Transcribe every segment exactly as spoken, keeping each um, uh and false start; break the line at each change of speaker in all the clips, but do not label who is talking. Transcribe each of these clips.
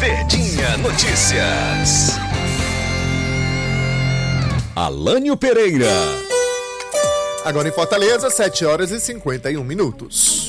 Verdinha Notícias. Alânio Pereira.
Agora em Fortaleza, sete horas e cinquenta e um minutos.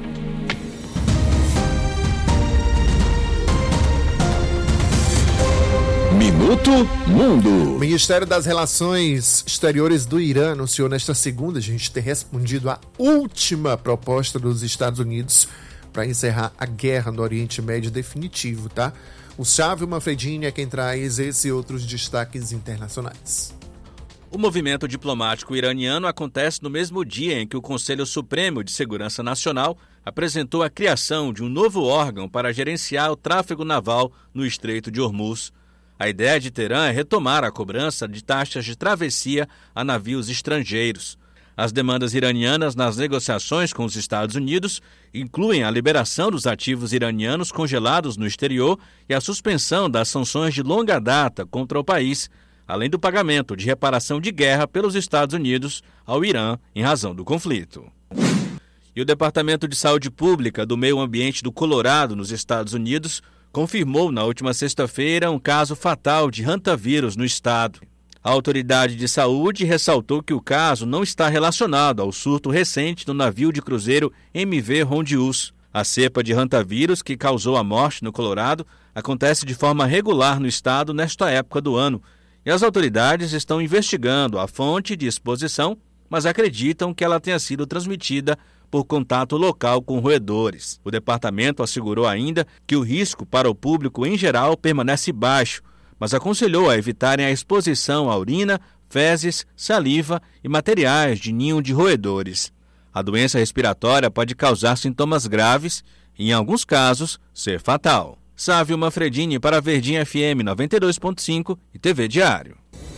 Minuto Mundo.
O Ministério das Relações Exteriores do Irã anunciou nesta segunda a gente ter respondido à última proposta dos Estados Unidos para encerrar a guerra no Oriente Médio definitivo, tá? O Sávio Manfredini é quem traz esse e outros destaques internacionais.
O movimento diplomático iraniano acontece no mesmo dia em que o Conselho Supremo de Segurança Nacional apresentou a criação de um novo órgão para gerenciar o tráfego naval no Estreito de Hormuz. A ideia de Teherã é retomar a cobrança de taxas de travessia a navios estrangeiros. As demandas iranianas nas negociações com os Estados Unidos incluem a liberação dos ativos iranianos congelados no exterior e a suspensão das sanções de longa data contra o país, além do pagamento de reparação de guerra pelos Estados Unidos ao Irã em razão do conflito. E o Departamento de Saúde Pública do Meio Ambiente do Colorado, nos Estados Unidos, confirmou na última sexta-feira um caso fatal de hantavírus no estado. A autoridade de saúde ressaltou que o caso não está relacionado ao surto recente no navio de cruzeiro M V Rondius. A cepa de hantavírus que causou a morte no Colorado acontece de forma regular no estado nesta época do ano, e as autoridades estão investigando a fonte de exposição, mas acreditam que ela tenha sido transmitida por contato local com roedores. O departamento assegurou ainda que o risco para o público em geral permanece baixo, mas aconselhou a evitarem a exposição à urina, fezes, saliva e materiais de ninho de roedores. A doença respiratória pode causar sintomas graves e, em alguns casos, ser fatal. Sávio Manfredini para a Verdinha F M noventa e dois ponto cinco e T V Diário.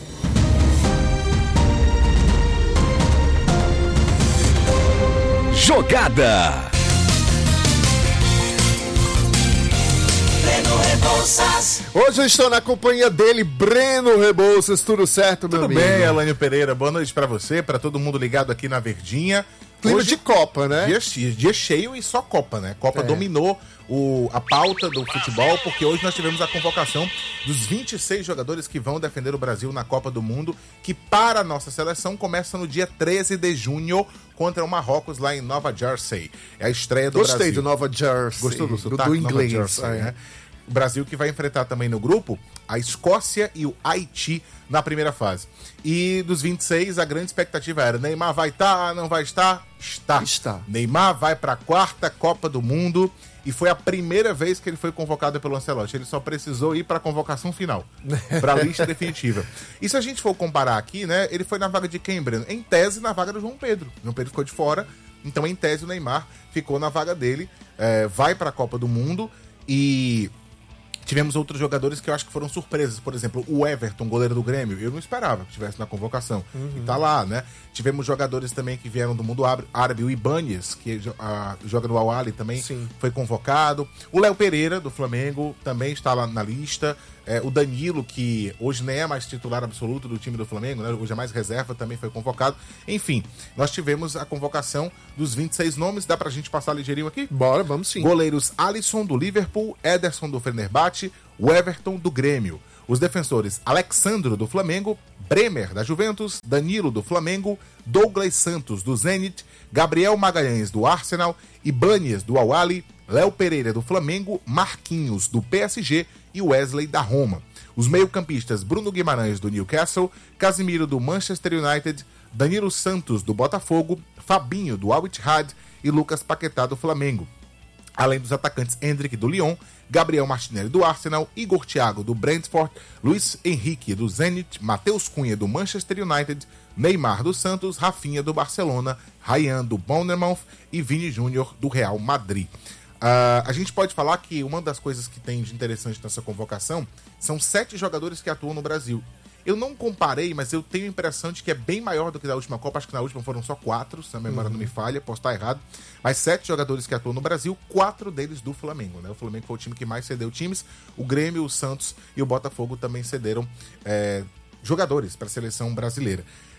Jogada.
Breno Rebouças.
Hoje eu estou na companhia dele, Breno Rebouças. Tudo certo, meu
Tudo
amigo?
bem, Alânio Pereira. Boa noite pra você, pra todo mundo ligado aqui na Verdinha.
Clima
Hoje,
de Copa, né?
Dia, dia cheio e só Copa, né? Copa
É.
dominou o, a pauta do futebol, porque hoje nós tivemos a convocação dos vinte e seis jogadores que vão defender o Brasil na Copa do Mundo, que para a nossa seleção começa no dia treze de junho contra o Marrocos, lá em Nova Jersey. É a estreia do
Gostei
Brasil.
do Nova Jersey.
Gostou do
do,
sotaque?
do
Nova
inglês.
Jersey,
é.
né? O Brasil que vai enfrentar também no grupo a Escócia e o Haiti na primeira fase. E dos vinte e seis, a grande expectativa era: Neymar vai estar, não vai estar? Está.
Está.
Neymar vai para a quarta Copa do Mundo e foi a primeira vez que ele foi convocado pelo Ancelotti. Ele só precisou ir para a convocação final, para a lista definitiva. E se a gente for comparar aqui, né, ele foi na vaga de quem, Breno? Em tese, na vaga do João Pedro. João Pedro ficou de fora, então em tese o Neymar ficou na vaga dele, é, vai para a Copa do Mundo. E tivemos outros jogadores que eu acho que foram surpresas. Por exemplo, o Everton, goleiro do Grêmio. Eu não esperava que estivesse na convocação. Uhum. E tá lá, né? Tivemos jogadores também que vieram do mundo árabe. O Ibanez, que a, joga no Al-Ahly, também Sim. foi convocado. O Léo Pereira, do Flamengo, também está lá na lista. É, o Danilo, que hoje nem é mais titular absoluto do time do Flamengo, né? Hoje é mais reserva, também foi convocado. Enfim, nós tivemos a convocação dos vinte e seis nomes. Dá pra gente passar ligeirinho aqui?
Bora, vamos sim.
Goleiros: Alisson, do Liverpool, Ederson, do Fenerbahçe, o Everton, do Grêmio. Os defensores: Alexandro, do Flamengo, Bremer, da Juventus, Danilo, do Flamengo, Douglas Santos, do Zenit, Gabriel Magalhães, do Arsenal, Ibanez, do Al-Ahly, Léo Pereira, do Flamengo, Marquinhos, do P S G e Wesley, da Roma. Os meio-campistas: Bruno Guimarães, do Newcastle, Casimiro, do Manchester United, Danilo Santos, do Botafogo, Fabinho, do Al-Ittihad e Lucas Paquetá, do Flamengo. Além dos atacantes: Endrick, do Lyon, Gabriel Martinelli, do Arsenal, Igor Thiago, do Brentford, Luiz Henrique, do Zenit, Matheus Cunha, do Manchester United, Neymar, do Santos, Rafinha, do Barcelona, Ryan, do Bournemouth e Vini Júnior, do Real Madrid. Uh, a gente pode falar que uma das coisas que tem de interessante nessa convocação são sete jogadores que atuam no Brasil. Eu não comparei, mas eu tenho a impressão de que é bem maior do que da última Copa. Acho que na última foram só quatro, se a memória uhum. não me falha, posso estar errado. Mas sete jogadores que atuam no Brasil, quatro deles do Flamengo, né? O Flamengo foi o time que mais cedeu times. O Grêmio, o Santos e o Botafogo também cederam é, jogadores para a seleção brasileira.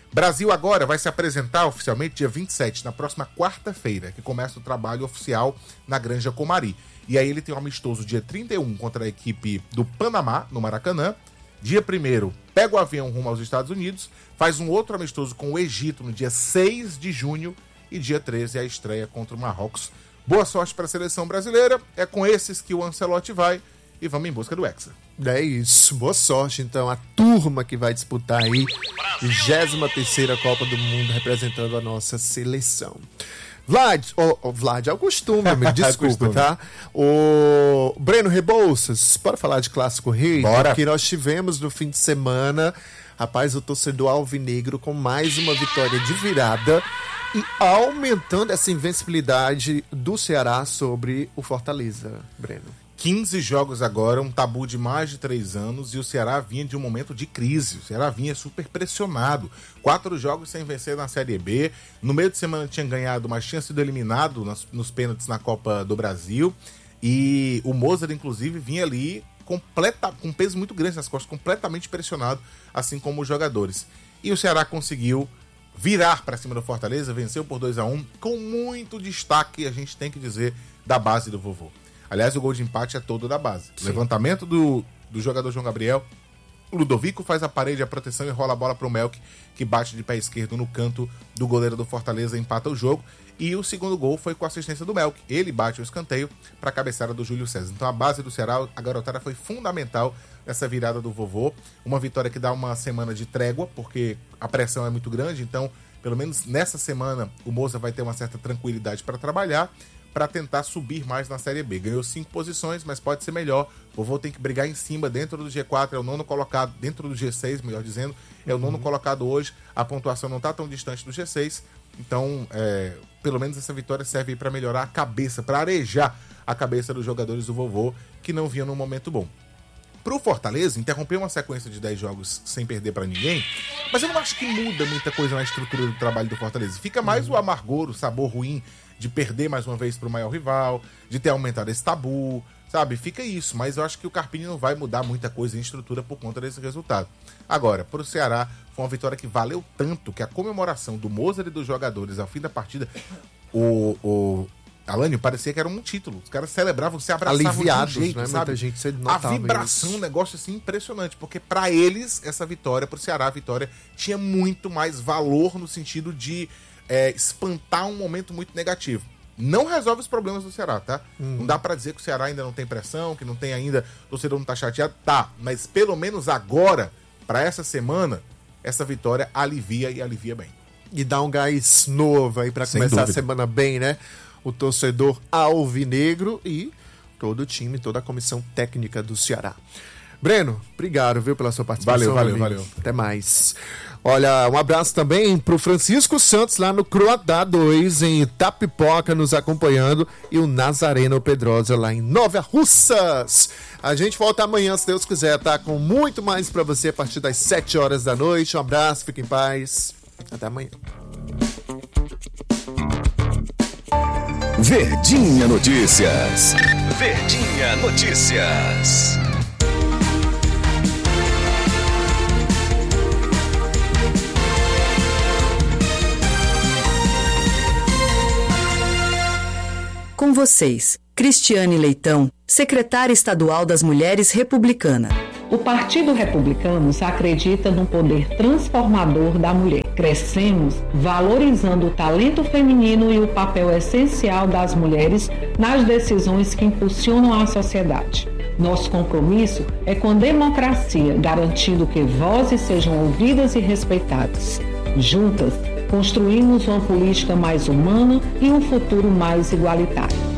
Brasil agora vai se apresentar oficialmente dia vinte e sete, na próxima quarta-feira, que começa o trabalho oficial na Granja Comari. E aí ele tem um amistoso dia trinta e um contra a equipe do Panamá, no Maracanã. Dia primeiro, pega o avião rumo aos Estados Unidos, faz um outro amistoso com o Egito no dia seis de junho e dia treze a estreia contra o Marrocos. Boa sorte para a seleção brasileira, é com esses que o Ancelotti vai e vamos em busca do Hexa.
É isso, boa sorte então a turma que vai disputar aí a vigésima terceira Copa do Mundo representando a nossa seleção. Vlad, oh, oh, Vlad, é o costume, me desculpa, tá? O Breno Rebouças, bora falar de Clássico Rei?
Bora.
Que nós tivemos no fim de semana, rapaz, o torcedor alvinegro com mais uma vitória de virada e aumentando essa invencibilidade do Ceará sobre o Fortaleza, Breno.
quinze jogos agora, um tabu de mais de três anos e o Ceará vinha de um momento de crise. O Ceará vinha super pressionado. Quatro jogos sem vencer na Série B. No meio de semana tinha ganhado, mas tinha sido eliminado nos, nos pênaltis na Copa do Brasil. E o Mozart, inclusive, vinha ali completa, com um peso muito grande nas costas, completamente pressionado, assim como os jogadores. E o Ceará conseguiu virar para cima do Fortaleza, venceu por dois a um, com muito destaque, a gente tem que dizer, da base do vovô. Aliás, o gol de empate é todo da base. Sim. Levantamento do, do jogador João Gabriel. O Ludovico faz a parede, a proteção e rola a bola para o Melk, que bate de pé esquerdo no canto do goleiro do Fortaleza, empata o jogo. E o segundo gol foi com a assistência do Melk. Ele bate o escanteio para a cabeçada do Júlio César. Então a base do Ceará, a garotada foi fundamental nessa virada do vovô. Uma vitória que dá uma semana de trégua, porque a pressão é muito grande. Então, pelo menos nessa semana, o Moza vai ter uma certa tranquilidade para trabalhar, para tentar subir mais na Série B. Ganhou cinco posições, mas pode ser melhor. O vovô tem que brigar em cima, dentro do G quatro, é o nono colocado, dentro do G seis, melhor dizendo, é o nono uhum. colocado hoje. A pontuação não está tão distante do G seis, então, é, pelo menos essa vitória serve para melhorar a cabeça, para arejar a cabeça dos jogadores do vovô, que não vinham num momento bom. Pro Fortaleza, interrompeu uma sequência de dez jogos sem perder para ninguém, mas eu não acho que muda muita coisa na estrutura do trabalho do Fortaleza. Fica mais uhum. o amargor, o sabor ruim de perder mais uma vez pro maior rival, de ter aumentado esse tabu, sabe? Fica isso, mas eu acho que o Carpini não vai mudar muita coisa em estrutura por conta desse resultado. Agora, pro Ceará, foi uma vitória que valeu tanto que a comemoração do Mozart e dos jogadores ao fim da partida, o... o Alânio, parecia que era um título. Os caras celebravam, se abraçavam
aliviados,
de um jeito,
né?
sabe?
Muita gente se
a vibração, isso. Um negócio assim impressionante, porque pra eles, essa vitória, pro Ceará, a vitória tinha muito mais valor no sentido de é, espantar um momento muito negativo. Não resolve os problemas do Ceará, tá? Hum. Não dá pra dizer que o Ceará ainda não tem pressão, que não tem ainda, o torcedor não tá chateado. Tá, mas pelo menos agora, pra essa semana, essa vitória alivia e alivia bem.
E dá um gás novo aí pra
Sem
começar
dúvida.
a semana bem, né? O torcedor alvinegro e todo o time, toda a comissão técnica do Ceará. Breno, obrigado, viu, pela sua participação.
Valeu, valeu,
amigo.
valeu.
Até mais. Olha, um abraço também pro Francisco Santos lá no Croatá dois, em Itapipoca, nos acompanhando, e o Nazareno Pedrosa lá em Nova Russas. A gente volta amanhã, se Deus quiser, tá? Com muito mais pra você a partir das sete horas da noite. Um abraço, fique em paz. Até amanhã.
Verdinha Notícias. Verdinha Notícias.
Com vocês, Cristiane Leitão, secretária estadual das Mulheres Republicana.
O Partido Republicano acredita no poder transformador da mulher. Crescemos valorizando o talento feminino e o papel essencial das mulheres nas decisões que impulsionam a sociedade. Nosso compromisso é com a democracia, garantindo que vozes sejam ouvidas e respeitadas. Juntas, construímos uma política mais humana e um futuro mais igualitário.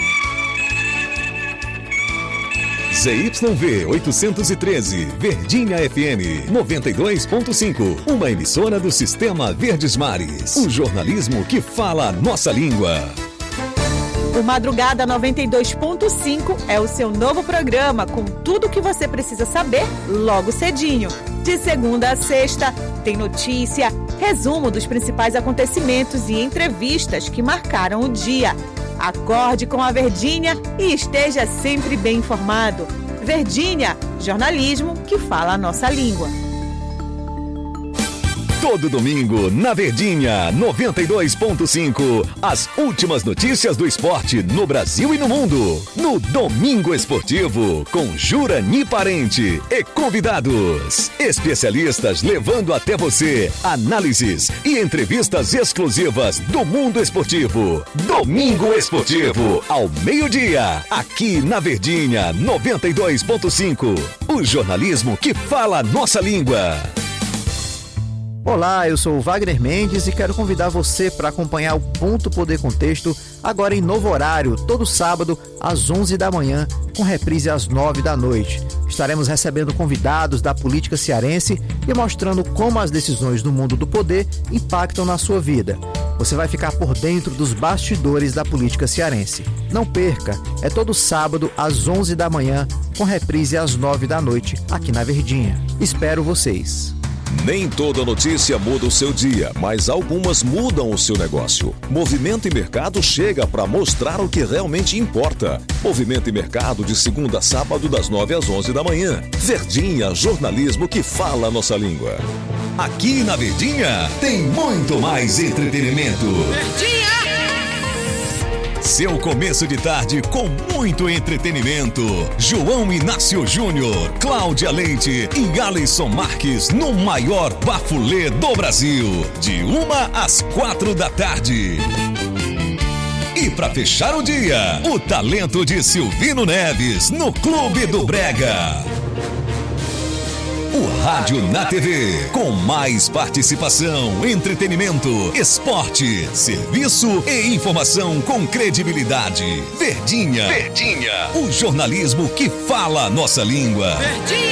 Z Y V oitocentos e treze, Verdinha F M noventa e dois ponto cinco, uma emissora do Sistema Verdes Mares. O jornalismo que fala a nossa língua.
O Madrugada noventa e dois ponto cinco é o seu novo programa com tudo o que você precisa saber logo cedinho. De segunda a sexta, tem notícia, resumo dos principais acontecimentos e entrevistas que marcaram o dia. Acorde com a Verdinha e esteja sempre bem informado. Verdinha, jornalismo que fala a nossa língua.
Todo domingo, na Verdinha, noventa e dois ponto cinco. As últimas notícias do esporte no Brasil e no mundo. No Domingo Esportivo, com Jurani Parente e convidados. Especialistas levando até você análises e entrevistas exclusivas do mundo esportivo. Domingo Esportivo, ao meio-dia, aqui na Verdinha, noventa e dois ponto cinco. O jornalismo que fala a nossa língua.
Olá, eu sou o Wagner Mendes e quero convidar você para acompanhar o Ponto Poder Contexto agora em novo horário, todo sábado às onze da manhã, com reprise às nove da noite. Estaremos recebendo convidados da política cearense e mostrando como as decisões do mundo do poder impactam na sua vida. Você vai ficar por dentro dos bastidores da política cearense. Não perca, é todo sábado às onze da manhã, com reprise às nove da noite, aqui na Verdinha. Espero vocês.
Nem toda notícia muda o seu dia, mas algumas mudam o seu negócio. Movimento e Mercado chega para mostrar o que realmente importa. Movimento e Mercado de segunda a sábado das nove às onze da manhã. Verdinha, jornalismo que fala a nossa língua. Aqui na Verdinha tem muito mais entretenimento. Verdinha! Seu começo de tarde com muito entretenimento. João Inácio Júnior, Cláudia Leite e Alisson Marques no maior bafulê do Brasil. De uma às quatro da tarde. E para fechar o dia, o talento de Silvino Neves no Clube do Brega. O Rádio na T V, com mais participação, entretenimento, esporte, serviço e informação com credibilidade. Verdinha, Verdinha, o jornalismo que fala a nossa língua. Verdinha.